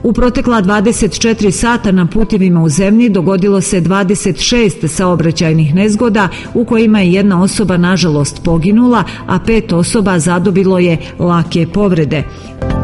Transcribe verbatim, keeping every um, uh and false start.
U protekla dvadeset četiri sata na putevima u zemlji dogodilo se dvadeset šest saobraćajnih nezgoda u kojima je jedna osoba nažalost poginula, a pet osoba zadobilo je lake povrede.